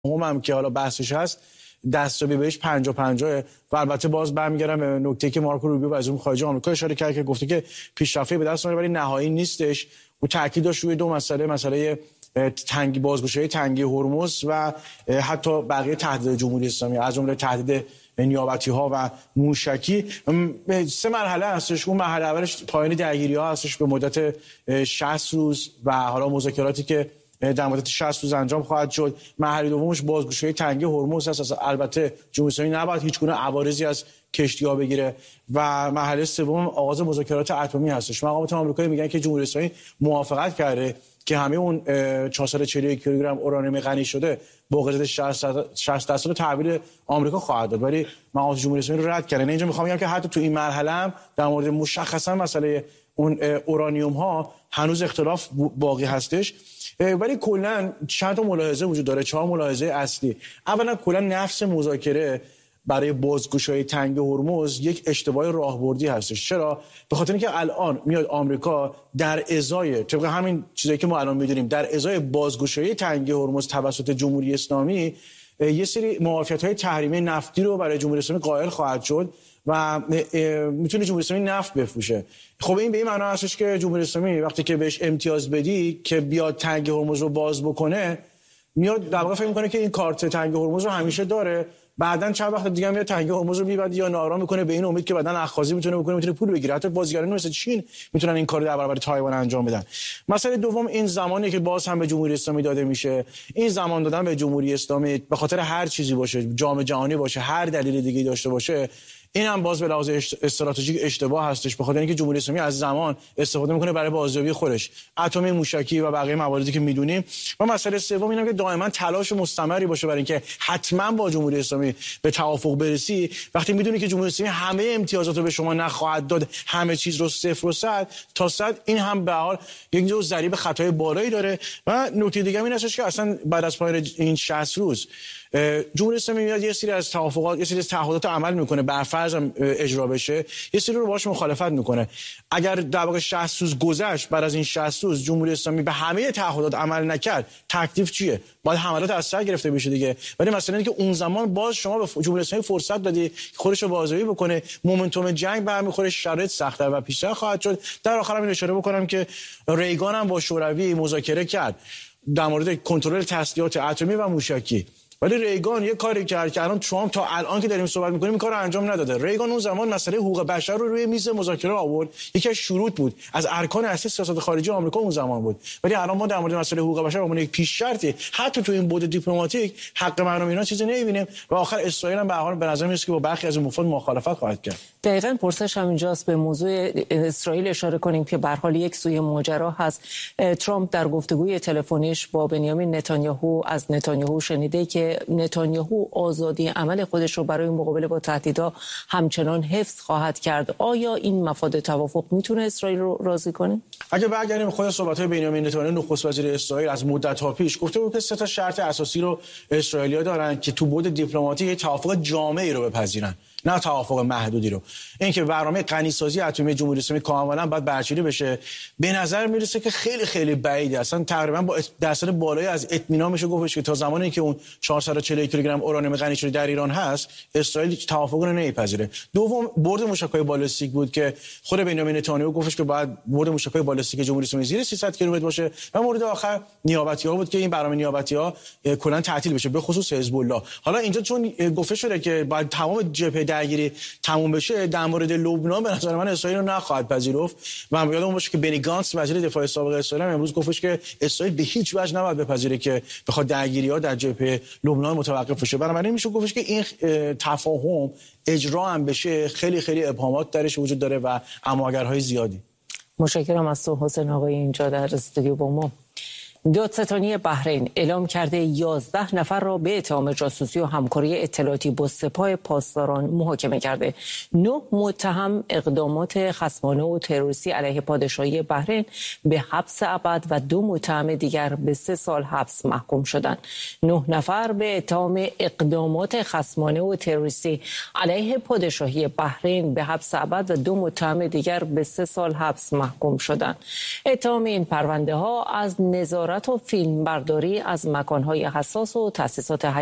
هم که حالا بحثش هست دستیابی بهش 50-50 و البته باز برمیگردم به نکته‌ای که مارکو روبیو وزیر خارجه آمریکا اشاره کرد که گفته که پیشرفتی به دست میاره ولی نهایی نیستش. او تاکید داشت روی دو مسئله تنگی بازگشایی تنگی هرمز و حتی بقیه تهدید جمهوری اسلامی از جمله تهدید نیابتی‌ها و موشکی. 3 مرحله هستش. اون مرحله اولش پایان درگیری‌ها هستش به مدت 60 روز و حالا مذاکراتی که در مدت 60 روز انجام خواهد شد. مرحله دومش بازگشایی تنگی هرمز هست. البته جمهوری اسلامی نباید هیچ گونه عوارضی از کشتی‌ها بگیره و مرحله سوم آغاز مذاکرات اتمی هستش. مقامات آمریکایی میگن که جمهوری اسلامی موافقت کرده که همه اون 441 کیلوگرم اورانیوم غنی شده با قیمت 60% تحویل آمریکا خواهد داد، ولی مقامات جمهوری اسلامی رو رد کردن. اینجا میخوام بگم که حتی تو این مرحله هم در مورد مشخصا مسئله اون اورانیوم ها هنوز اختلاف باقی هستش. ولی کلا چند تا ملاحظه وجود داره، 4 ملاحظه اصلی. اولا کلا نفس مذاکره برای بازگشایی تنگ هرمز یک اشتباه راهبردی هستش. چرا؟ به خاطر اینکه الان میاد آمریکا در ازای طبق همین چیزایی که ما الان میدونیم در ازای بازگشایی تنگ هرمز توسط جمهوری اسلامی یه سری معافیت‌های تحریمی نفتی رو برای جمهوری اسلامی قائل خواهد شد و میتونه جمهوری اسلامی نفت بفروشه. خب این به این معنی هستش که جمهوری اسلامی وقتی که بهش امتیاز بدی که بیاد تنگ هرمز رو باز بکنه، میاد در واقع فکر میکنه که این کارت تنگ هرمز رو همیشه داره، بعدن چند وقت دیگه میاد تنگ هرمز رو میبنده یا نارام میکنه به این امید که بعدن اخاذی میتونه پول بگیره. حتی بازیگران مثل چین میتونن این کارو در برابر تایوان انجام بدن. مسئله دوم این زمانی که باز هم به جمهوری اسلامی داده میشه، این زمان دادن به جمهوری اسلامی به خاطر هر چیزی باشه، جام جهانی باشه، هر دلیل دیگه‌ای داشته باشه، این هم باز به لحاظ استراتژیک اشتباه هستش، به خاطر اینکه جمهوری اسلامی از زمان استفاده میکنه برای بازیابی خودش، اتمی، موشکی و بقیه مواردی که میدونیم. و مسئله سوم اینه که دائما تلاش مستمری باشه برای اینکه حتما با جمهوری اسلامی به توافق برسی. وقتی میدونی که جمهوری اسلامی همه امتیازات رو به شما نخواهد داد، همه چیز رو 0 و 100 تا 100، این هم به حال یک جو ضریب خطای بالایی داره. و نکته دیگه این هستش که اصلا بعد از پایان این 60 روز جمهوری اسلامی میاد یه سری از توافقات، یه سری از تعهدات عمل میکنه، بر فرض اجرا بشه، یه سری رو باهاش مخالفت میکنه. اگر در واقع 60 روز گذشت، بعد از این 60 روز جمهوری اسلامی به همه تعهدات عمل نکرد، تکلیف چیه؟ باید حملات از سر گرفته بشه دیگه. ولی مثلا اینکه اون زمان باز شما به جمهوری اسلامی فرصت دادی خودش رو بازیابی بکنه، مومنتوم جنگ برمیخوره، شرایط سخت‌تر و پیشرفت خواهد شد. در آخر هم اشاره بکنم که ریگان هم با شوروی مذاکره کرد در مورد کنترل تسلیحات اتمی و موشکی، ولی ریگان یه کاری کرد که الان ترامپ تا الان که داریم صحبت می‌کنیم این کارو انجام نداده. ریگان اون زمان مسئله حقوق بشر رو روی میز مذاکره آورد، یکی از شروط بود، از ارکان اصلی سیاست خارجی آمریکا اون زمان بود. ولی الان ما در مورد مسئله حقوق بشر به عنوان یک پیش شرطی حتی تو این بود دیپلماتیک حق مردم ایران چیزی نمی‌بینیم و آخر اسرائیل هم به هر حال به نظر میاد که با برخی از این مفاد مخالفت خواهد کرد. دقیقاً پرسش همینجاست. به موضوع اسرائیل اشاره کنیم که به هر حال یک سوی ماجرا هست. ترامپ در گفتگوی تلفنیش با بنیامین نتانیاهو از نتانیاهو شنیده که نتانیاهو آزادی عمل خودش رو برای مقابله با تهدیدها همچنان حفظ خواهد کرد. آیا این مفاد توافق میتونه اسرائیل رو راضی کنه؟ اگه برگردیم خود صحبت‌های بنیامین نتانیاهو نخست وزیر اسرائیل از مدت‌ها پیش گفته بود که 3 تا شرط اساسی رو اسرائیلی‌ها دارن که تو بعد دیپلماتیک توافق جامعی رو بپذیرن، نه توافق محدودی رو. اینکه برنامه غنی‌سازی اتمی جمهوری اسلامی کاملا باید برچیده بشه، به نظر میرسه که خیلی خیلی بعیده. اصلا تقریبا با درصد بالایی از اطمینان میشه گفتش که تا زمانی که اون 440 کیلوگرم اورانیوم غنی شده در ایران هست، اسرائیل توافق رو نمیپذیره. دوم برد موشک‌های بالستیک بود که خود بنیامین نتانیاهو گفتش که باید برد موشک‌های بالستیک جمهوری اسلامی زیر 300 کیلومتر باشه. و مورد آخر نیابتی‌ها بود که این برنامه نیابتی‌ها کلاً تعطیل بشه، به خصوص حزب الله. حالا اینجا چون گفته شده که باید تمام جبهه درگیری تموم بشه، در مورد لبنان به نظر من اسرائیل رو نخواهد پذیرفت. و یادمون باشه که بنی گانتس وزیر دفاع سابق اسرائیل امروز گفتش که اسرائیل به هیچ وجه نباید بپذیره که بخواد درگیری‌ها در جبهه لبنان متوقف بشه. بنابراین میشه گفتش که این تفاهم اجرا هم بشه، خیلی خیلی ابهامات درش وجود داره و اماگرهای زیادی. متشکرم از تو حسین آقای اینجا در استودیو با ما. دادستانی بحرین اعلام کرده 11 نفر را به اتهام جاسوسی و همکاری اطلاعاتی با سپاه پاسداران محاکمه کرده. 9 متهم اقدامات خصمانه و تروریستی علیه پادشاهی بحرین به حبس ابد و 2 متهم دیگر به 3 سال حبس محکوم شدند. 9 نفر به اتهام اقدامات خصمانه و تروریستی علیه پادشاهی بحرین به حبس ابد و 2 متهم دیگر به 3 سال حبس محکوم شدند. اتهام این پرونده ها از نظارت نظارت و فیلمبرداری از مکان‌های حساس و تأسیسات